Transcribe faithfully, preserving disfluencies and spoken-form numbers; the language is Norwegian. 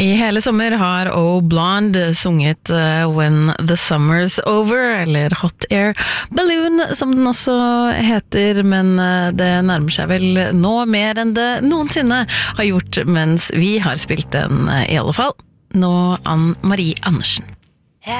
I hele sommer har Oh Blonde sunget uh, When the Summer's Over, eller Hot Air Balloon, som den også heter, men uh, det nærmer seg vel nå mer enn det noensinne har gjort mens vi har spilt den uh, i alle fall. Nå Ann Marie Andersen.